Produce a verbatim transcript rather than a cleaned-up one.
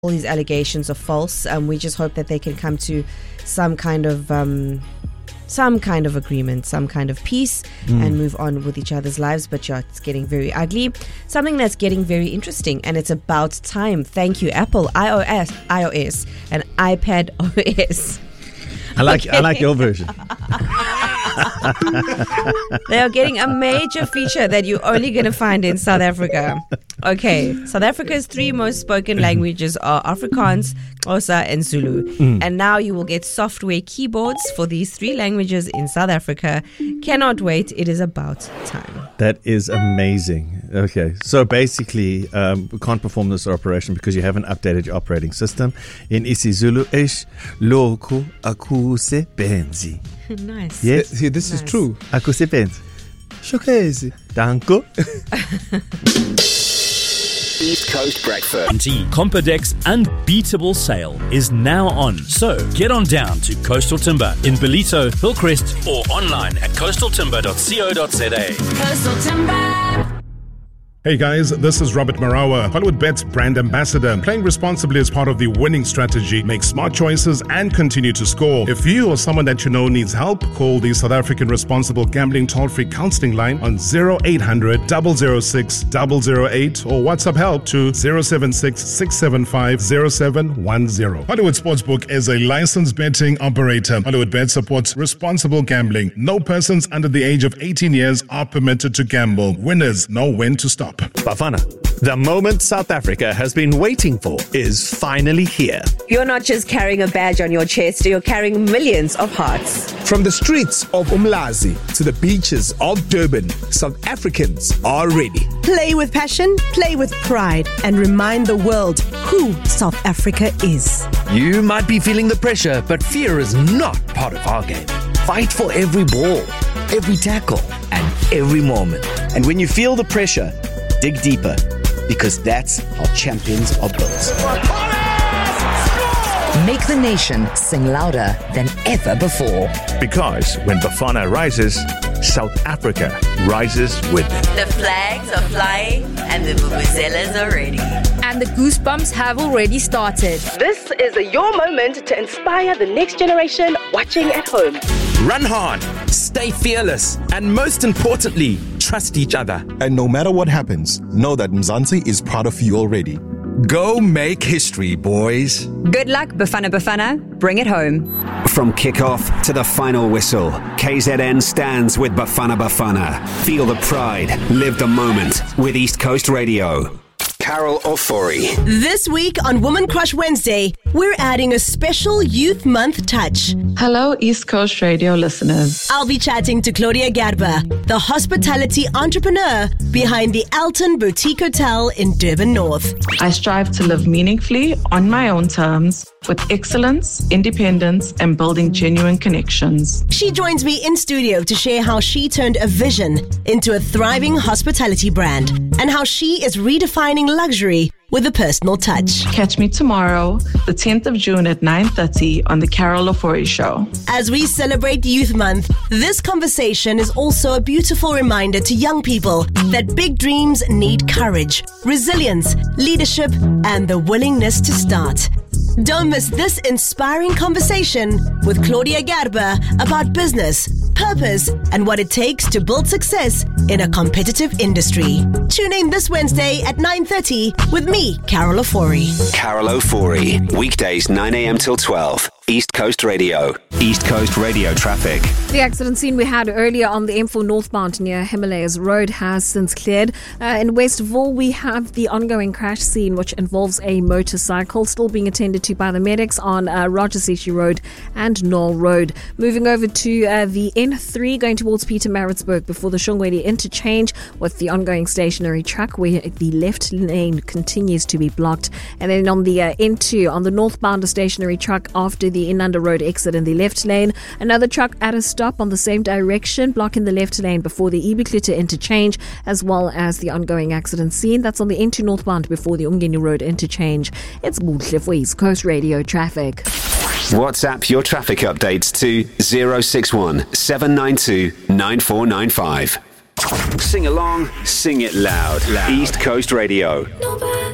all these allegations are false. Um, we just hope that they can come to some kind of um, some kind of agreement, some kind of peace, mm. and move on with each other's lives. But yeah, it's getting very ugly. Something that's getting very interesting, and it's about time. Thank you, Apple, iOS, iOS, and iPad O S. I like I like your version. They are getting a major feature that you're only going to find in South Africa. Okay, South Africa's three most spoken languages are Afrikaans, Xhosa, and Zulu. Mm. And now you will get software keyboards for these three languages in South Africa. Cannot wait. It is about time. That is amazing. Okay, so basically, um, we can't perform this operation because you haven't updated your operating system. In isiZulu ish lokhu akusebenzi. Nice. Yes. See, this nice. is true. Akusebenzi. Showcase. Danko. East Coast Breakfast. Compodex's unbeatable sale is now on. So get on down to Coastal Timber in Ballito, Hillcrest, or online at coastal timber dot co dot za. Coastal Timber. Hey guys, this is Robert Marawa, Hollywoodbets brand ambassador. Playing responsibly is part of the winning strategy. Make smart choices and continue to score. If you or someone that you know needs help, call the South African Responsible Gambling toll-free counseling line on zero eight hundred, zero zero six, zero zero eight or WhatsApp help to zero seven six, six seven five, zero seven one zero. Hollywood Sportsbook is a licensed betting operator. Hollywoodbets supports responsible gambling. No persons under the age of eighteen years are permitted to gamble. Winners know when to stop. Bafana, the moment South Africa has been waiting for is finally here. You're not just carrying a badge on your chest, you're carrying millions of hearts. From the streets of Umlazi to the beaches of Durban, South Africans are ready. Play with passion, play with pride, and remind the world who South Africa is. You might be feeling the pressure, but fear is not part of our game. Fight for every ball, every tackle, and every moment. And when you feel the pressure, dig deeper, because that's how champions are built. Make the nation sing louder than ever before. Because when Bafana rises, South Africa rises with it. The flags are flying and the vuvuzelas are ready. And the goosebumps have already started. This is a your moment to inspire the next generation watching at home. Run hard, stay fearless, and most importantly, trust each other. And no matter what happens, know that Mzansi is proud of you already. Go make history, boys. Good luck, Bafana Bafana. Bring it home. From kickoff to the final whistle, K Z N stands with Bafana Bafana. Feel the pride, live the moment with East Coast Radio. Carol Ofori. This week on Woman Crush Wednesday, we're adding a special Youth Month touch. Hello, East Coast Radio listeners. I'll be chatting to Claudia Gerber, the hospitality entrepreneur behind the Alton Boutique Hotel in Durban North. I strive to live meaningfully on my own terms with excellence, independence, and building genuine connections. She joins me in studio to share how she turned a vision into a thriving hospitality brand and how she is redefining luxury with a personal touch. Catch me tomorrow, the tenth of June at nine thirty on The Carol Ofori Show. As we celebrate Youth Month, this conversation is also a beautiful reminder to young people that big dreams need courage, resilience, leadership, and the willingness to start. Don't miss this inspiring conversation with Claudia Gerber about business, purpose, and what it takes to build success in a competitive industry. Tune in this Wednesday at nine thirty with me, Carol Ofori. Carol Ofori, weekdays nine a.m. till twelve. East Coast Radio. East Coast Radio traffic. The accident scene we had earlier on the M four northbound near Himalayas Road has since cleared. Uh, in Westville, we have the ongoing crash scene, which involves a motorcycle still being attended to by the medics on uh, Rajasishi Road and Knoll Road. Moving over to uh, the N three going towards Pietermaritzburg before the Shongweni interchange with the ongoing stationary truck where the left lane continues to be blocked. And then on the uh, N two on the northbound, a stationary truck after the Inanda Road exit in the left lane. Another truck at a stop on the same direction, blocking the left lane before the Ibiklita interchange, as well as the ongoing accident scene. That's on the N two northbound before the Umgeni Road interchange. It's Buhle for East Coast Radio traffic. WhatsApp your traffic updates to zero six one, seven nine two, nine four nine five. Sing along, sing it loud. loud. East Coast Radio.